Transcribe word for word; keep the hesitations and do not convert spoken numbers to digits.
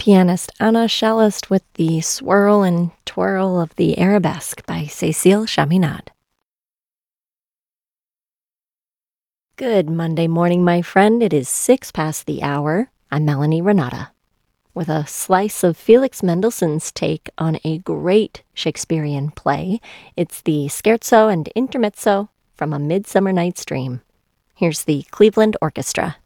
pianist Anna Cellist with the swirl and twirl of the arabesque by Cécile Chaminade. Good Monday morning, my friend. It is six past the hour. I'm Melanie Renata with a slice of Felix Mendelssohn's take on a great Shakespearean play. It's the Scherzo and Intermezzo from A Midsummer Night's Dream. Here's the Cleveland Orchestra.